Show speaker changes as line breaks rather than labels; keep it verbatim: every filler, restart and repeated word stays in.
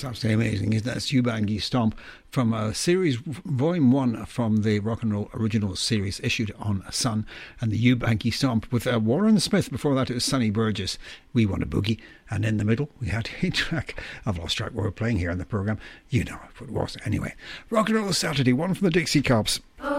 absolutely amazing, isn't it? It's U-Bangy Stomp from a series, volume one from the Rock and Roll Originals series issued on Sun, and the U-Bangy Stomp with uh, Warren Smith. Before that it was Sonny Burgess, We Want a Boogie, and in the middle we had a track. I've lost track what we're playing here on the programme. You know what it was. Anyway, Rock and Roll Saturday, one from the Dixie Cops.